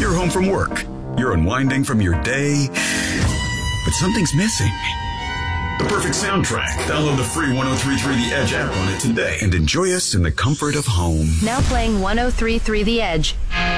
You're home from work. You're unwinding from your day, but something's missing. The perfect soundtrack. Download the free 103.3 The Edge app on it today and enjoy us in the comfort of home. Now playing 103.3 The Edge.